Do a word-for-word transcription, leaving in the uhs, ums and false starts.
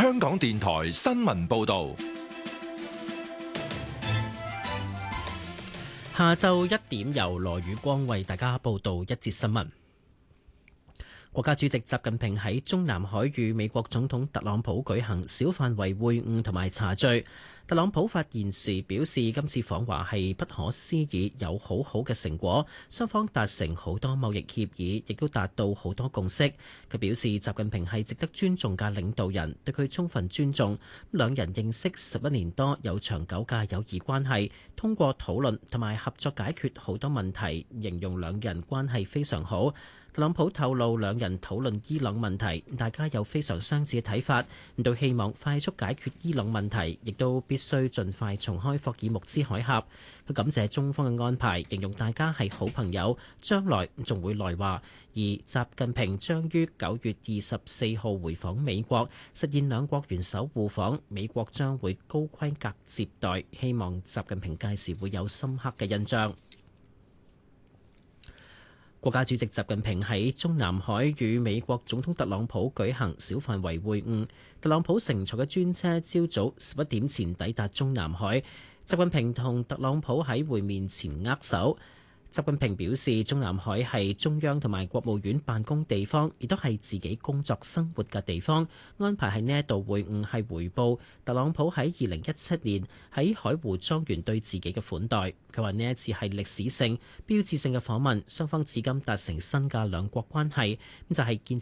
香港電台新聞報道。 下晝一點，由羅宇光為大家報道一節新聞。國家主席習近平喺中南海與美國總統特朗普舉行小範圍會晤同埋茶敘。特朗普發言時表示，今次訪華係不可思議，有好好嘅成果，雙方達成好多貿易協議，亦都達到好多共識。佢表示，習近平係值得尊重嘅領導人，對佢充分尊重。兩人認識十一年多，有長久嘅友誼關係，通過討論同埋合作解決好多問題，形容兩人關係非常好。特朗普透露，兩人討論伊朗問題，大家有非常相似嘅睇法，都希望快速解決伊朗問題，亦都必須盡快重開霍爾木茲海峽。佢感謝中方嘅安排，形容大家係好朋友，將來仲會來華。而習近平將於九月二十四號回訪美國，實現兩國元首互訪，美國將會高規格接待，希望習近平屆時會有深刻嘅印象。國家主席習近平喺中南海與美國總統特朗普舉行小範圍會晤。特朗普乘坐嘅專車朝早十一點前抵達中南海，習近平同特朗普喺會面前握手。習近平表示，中南海係中央同埋國務院辦公地方，亦都係自己工作生活嘅地方。安排喺呢一度會晤係回報特朗普喺二零一七年喺海湖莊園對自己嘅款待。佢話呢一次係歷史性、標誌性嘅訪問，雙方至今達成新嘅兩國關係，咁就係建